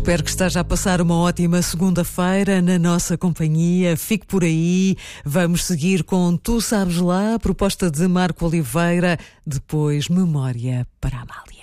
Espero que esteja a passar uma ótima segunda-feira na nossa companhia. Fique por aí. Vamos seguir com Tu Sabes Lá, proposta de Marco Oliveira. Depois, Memória para a Amália.